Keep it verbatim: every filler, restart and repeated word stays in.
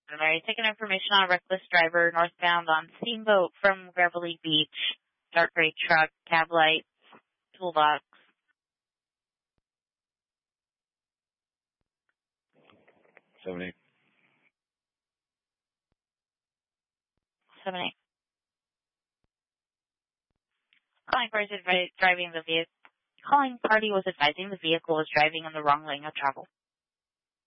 Mary, taking information on a reckless driver northbound on Steamboat from Gravelly Beach. Dark gray truck, cab lights, toolbox. Seven eight. Seven eight. Calling party was advi- driving the vehicle. Calling party was advising the vehicle was driving in the wrong lane of travel.